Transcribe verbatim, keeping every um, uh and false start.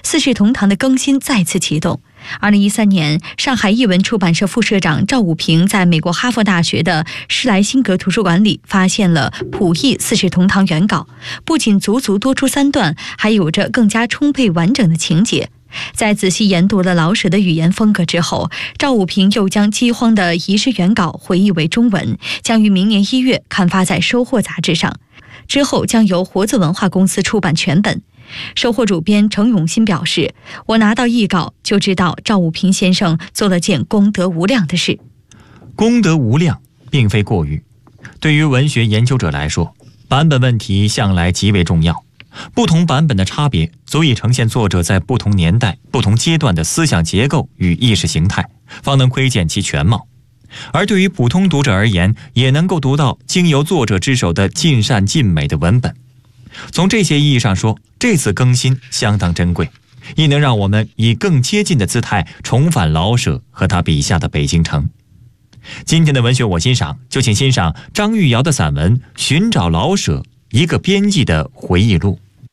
四世同堂的更新再次启动。二零一三年，上海译文出版社副社长赵武平在美国哈佛大学的施莱辛格图书馆里发现了普译四世同堂原稿，不仅足足多出三段，还有着更加充沛完整的情节。在仔细研读了老舍的语言风格之后，赵武平又将饥荒的遗失原稿回译为中文，将于明年一月刊发在《收获》杂志上，之后将由活字文化公司出版全本。收获主编程永新表示，我拿到译稿就知道赵武平先生做了件功德无量的事。 功德无量并非过誉，对于文学研究者来说，版本问题向来极为重要。不同版本的差别足以呈现作者在不同年代、不同阶段的思想结构与意识形态，方能窥见其全貌。而对于普通读者而言，也能够读到经由作者之手的尽善尽美的文本。从这些意义上说，这次更新相当珍贵，亦能让我们以更接近的姿态重返老舍和他笔下的北京城。今天的文学我欣赏，就请欣赏张玉瑶的散文《寻找老舍：一个编辑的回忆录》。